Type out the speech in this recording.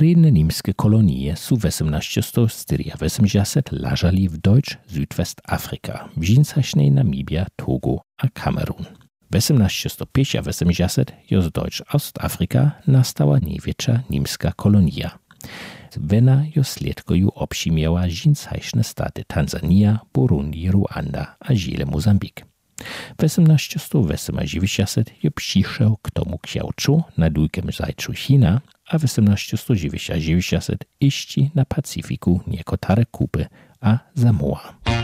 Redne niemskie kolonie su 1880 leżeli w Deutsch Südwestafrika, w dżinsaśnej Namibia, Togo a Kamerun. W 1885 z Deutsch Ostafrika nastała największa niemska kolonia. Wena jo sledkoju obsimiała dżinsaśne staty Tanzania, Burundi, Ruanda a Chile Mozambik. W 1890 jo przyszedł k tomu ksiałczu na długim zajczu China, a w 1890 iści na Pacyfiku niekotare Kupy a Samoa.